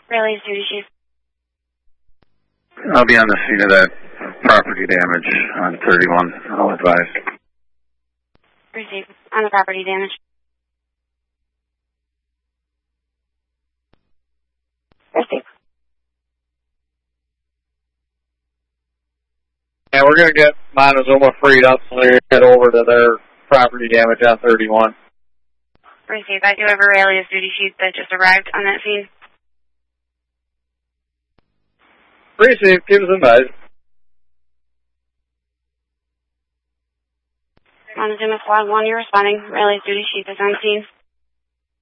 Rayleigh's duty chief. I'll be on the scene of that property damage on 31. I'll advise. Receive. On the property damage. Receive. And we're going to get Montezuma freed up so they get over to their property damage on 31. Receive. I do have a Rayleigh's duty chief that just arrived on that scene. Receive. Give us advice. Montezuma Squad 1, you're responding. Rayleigh's duty chief is on scene.